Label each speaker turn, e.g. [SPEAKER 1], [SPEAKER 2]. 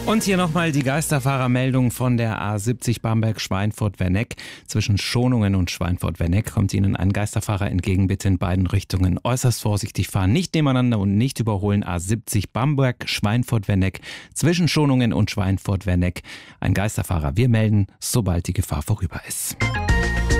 [SPEAKER 1] Und hier nochmal die Geisterfahrermeldung von der A70 Bamberg-Schweinfurt-Werneck. Zwischen Schonungen und Schweinfurt-Werneck kommt Ihnen ein Geisterfahrer entgegen. Bitte in beiden Richtungen äußerst vorsichtig fahren, nicht nebeneinander und nicht überholen. A70 Bamberg-Schweinfurt-Werneck zwischen Schonungen und Schweinfurt-Werneck. Ein Geisterfahrer. Wir melden, sobald die Gefahr vorüber ist.